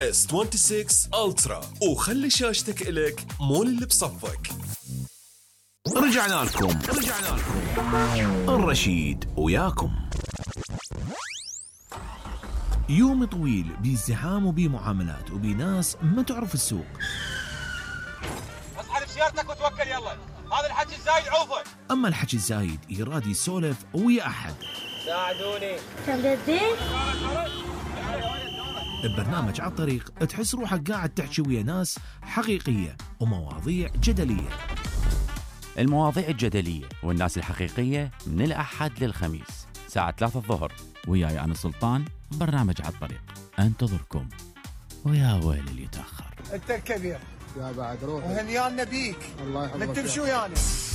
S26 Ultra وخلي شاشتك إلك مول اللي بصفك. رجعنا لكم الرشيد وياكم. يوم طويل بازدحام وبمعاملات وبناس ما تعرف السوق. اصحى بسيارتك وتوكل يلا، هذا الحكي الزايد عوفه. اما الحكي الزايد يراد يسولف ويا احد. ساعدوني. تمدين؟ ببرنامج على الطريق تحس روحك قاعد تحكي ويا ناس حقيقية ومواضيع جدلية. المواضيع الجدلية والناس الحقيقية من الأحد للخميس ساعة 3 الظهر، وياي أنا سلطان. برنامج على الطريق انتظركم، ويا ويل اللي يتأخر. انت الكبير يا بعد روح وهنيانا بيك. الله يحفظك. من تمشوا يعني